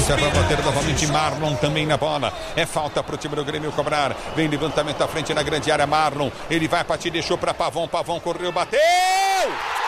Sequência para bater novamente Marlon também na bola. É falta para o time do Grêmio cobrar. Vem levantamento à frente na grande área. Marlon, ele vai partir, deixou para Pavão. Pavão correu, bateu!